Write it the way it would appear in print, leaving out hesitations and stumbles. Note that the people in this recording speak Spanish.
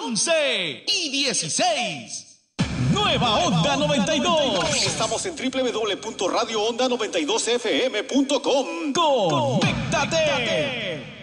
11 y 16. Nueva Onda 92. Estamos en www.radioonda92fm.com. ¡Conéctate!